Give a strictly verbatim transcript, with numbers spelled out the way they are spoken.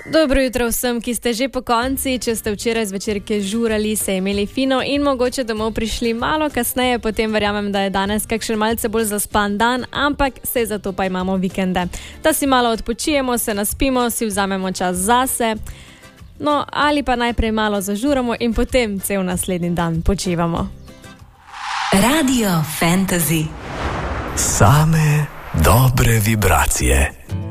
Dobro jutro vsem, ki ste že po konci. Če ste včeraj zvečerke žurali, se imeli fino in mogoče domov prišli malo kasneje, potem verjamem, da je danes kakšen malce bolj zaspan dan, ampak se zato pa imamo vikende. Da si malo odpočijemo, se naspimo, si vzamemo čas zase, no ali pa najprej malo zažuramo in potem cel naslednji dan počivamo. Radio Fantasy. Same dobre vibracije.